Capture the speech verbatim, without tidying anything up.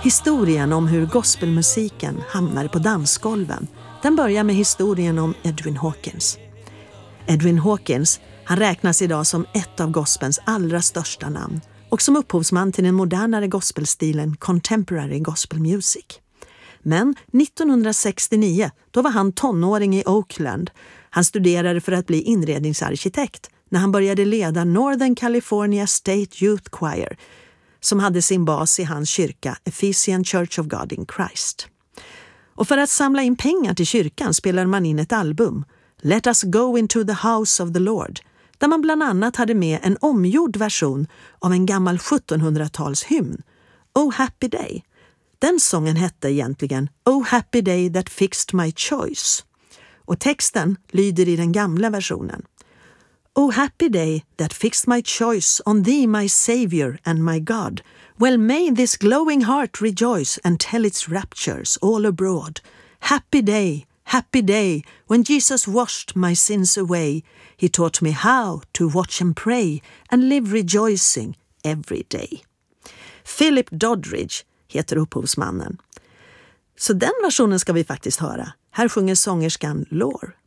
Historien om hur gospelmusiken hamnade på dansgolven, den börjar med historien om Edwin Hawkins. Edwin Hawkins, han räknas idag som ett av gospelns allra största namn och som upphovsman till den modernare gospelstilen Contemporary Gospel Music. Men nittonhundrasextionio, då var han tonåring i Oakland. Han studerade för att bli inredningsarkitekt när han började leda Northern California State Youth Choir, som hade sin bas i hans kyrka Ephesian Church of God in Christ. Och för att samla in pengar till kyrkan spelade man in ett album, Let Us Go Into the House of the Lord, där man bland annat hade med en omgjord version av en gammal sjuttonhundratals-hymn, Oh Happy Day. Den sången hette egentligen Oh Happy Day That Fixed My Choice. Och texten lyder i den gamla versionen. Oh happy day that fixed my choice on thee my Savior and my God. Well may this glowing heart rejoice and tell its raptures all abroad. Happy day, happy day, when Jesus washed my sins away. He taught me how to watch and pray and live rejoicing every day. Philip Doddridge heter upphovsmannen. Så den versionen ska vi faktiskt höra. Här sjunger sångerskan Lore.